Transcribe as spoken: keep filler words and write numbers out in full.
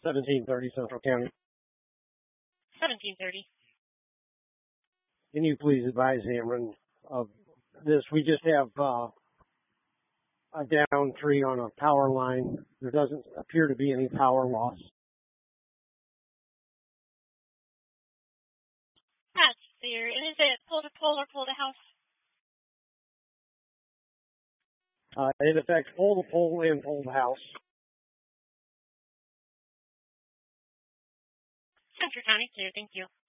seventeen thirty Central County. seventeen thirty. Can you please advise Ameren of this? We just have uh, a down tree on a power line. There doesn't appear to be any power loss. That's fair. And is it pole to pole or pole to house? Uh, it affects pole to pole and pole to house. Central County, clear. Thank you.